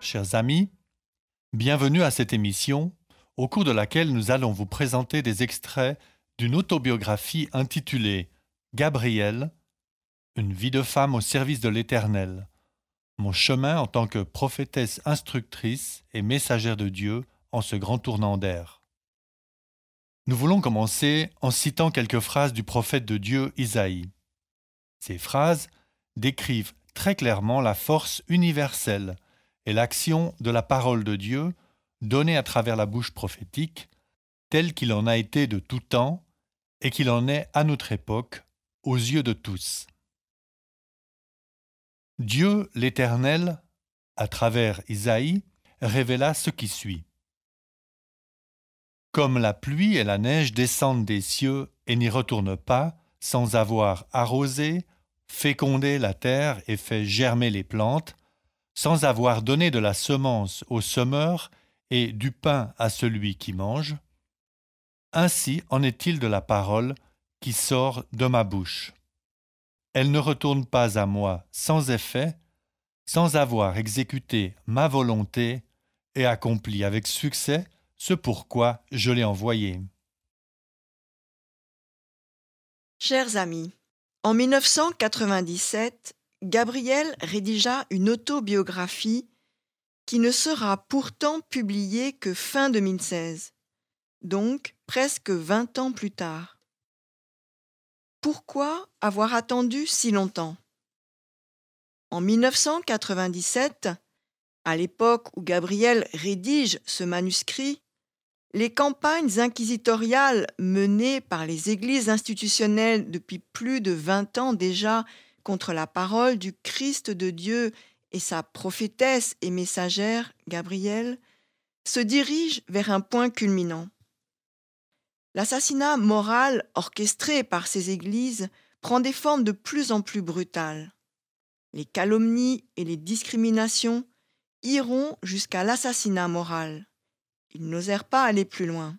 chers amis, bienvenue à cette émission au cours de laquelle nous allons vous présenter des extraits d'une autobiographie intitulée Gabrielle, une vie de femme au service de l'Éternel, mon chemin en tant que prophétesse instructrice et messagère de Dieu en ce grand tournant d'air. Nous voulons commencer en citant quelques phrases du prophète de Dieu Isaïe. Ces phrases décrivent très clairement la force universelle et l'action de la parole de Dieu donnée à travers la bouche prophétique, telle qu'il en a été de tout temps et qu'il en est à notre époque, aux yeux de tous. Dieu l'Éternel, à travers Isaïe, révéla ce qui suit. Comme la pluie et la neige descendent des cieux et n'y retournent pas, sans avoir arrosé, fécondé la terre et fait germer les plantes, sans avoir donné de la semence au semeur et du pain à celui qui mange, ainsi en est-il de la parole qui sort de ma bouche. Elle ne retourne pas à moi sans effet, sans avoir exécuté ma volonté et accompli avec succès ce pourquoi je l'ai envoyée. Chers amis, en 1997, Gabrielle rédigea une autobiographie qui ne sera pourtant publiée que fin 2016, donc presque 20 ans plus tard. Pourquoi avoir attendu si longtemps ? En 1997, à l'époque où Gabrielle rédige ce manuscrit, les campagnes inquisitoriales menées par les églises institutionnelles depuis plus de 20 ans déjà contre la parole du Christ de Dieu et sa prophétesse et messagère, Gabrielle, se dirigent vers un point culminant. L'assassinat moral orchestré par ces églises prend des formes de plus en plus brutales. Les calomnies et les discriminations iront jusqu'à l'assassinat moral. Ils n'osèrent pas aller plus loin.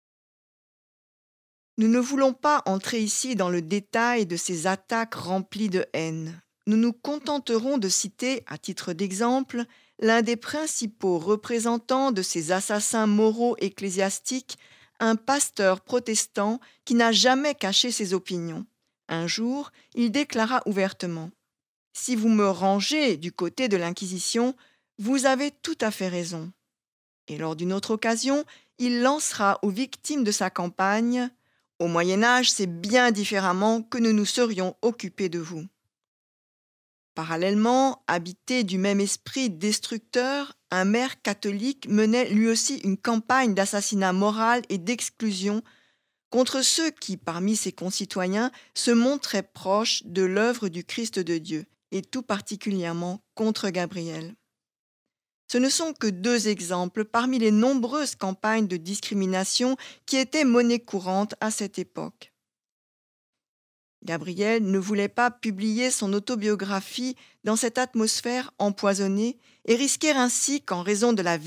Nous ne voulons pas entrer ici dans le détail de ces attaques remplies de haine. Nous nous contenterons de citer, à titre d'exemple, l'un des principaux représentants de ces assassins moraux ecclésiastiques, un pasteur protestant qui n'a jamais caché ses opinions. Un jour, il déclara ouvertement : « Si vous me rangez du côté de l'Inquisition, vous avez tout à fait raison. » Et lors d'une autre occasion, il lancera aux victimes de sa campagne : « Au Moyen-Âge, c'est bien différemment que nous nous serions occupés de vous. » Parallèlement, habité du même esprit destructeur, un maire catholique menait lui aussi une campagne d'assassinat moral et d'exclusion contre ceux qui, parmi ses concitoyens, se montraient proches de l'œuvre du Christ de Dieu, et tout particulièrement contre Gabrielle. Ce ne sont que deux exemples parmi les nombreuses campagnes de discrimination qui étaient monnaie courante à cette époque. Gabrielle ne voulait pas publier son autobiographie dans cette atmosphère empoisonnée et risquer ainsi qu'en raison de la